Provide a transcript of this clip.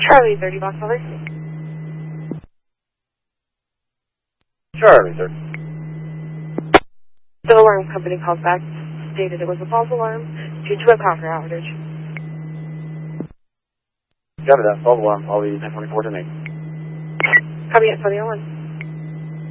Charlie 30 box over. Charlie 30. The alarm company called back, stated it was a false alarm due to a power outage. Got it, false alarm. I'll be 1024 to me. Copy at 2001.